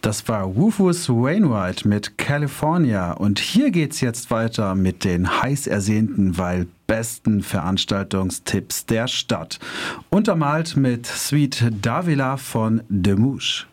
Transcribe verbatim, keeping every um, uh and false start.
Das war Rufus Wainwright mit California und hier geht's jetzt weiter mit den heiß ersehnten, weil besten Veranstaltungstipps der Stadt. Untermalt mit Suite Davila von Demouche.